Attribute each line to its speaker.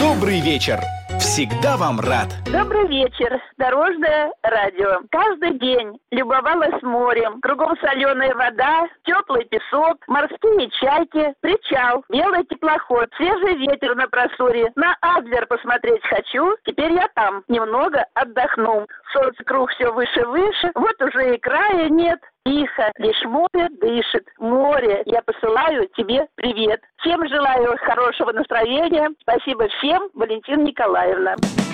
Speaker 1: Добрый вечер. Всегда вам рад.
Speaker 2: Добрый вечер. Дорожное радио. Каждый день любовалась морем. Кругом соленая вода, теплый песок, морские чайки, причал, белый теплоход, свежий ветер на просуре. На Адлер посмотреть хочу. Теперь я там немного отдохну. Солнце круг все выше-выше. Вот уже и края нет. Тихо, лишь море дышит. Море, я посылаю тебе привет. Всем желаю хорошего настроения. Спасибо всем, Валентина Николаевна.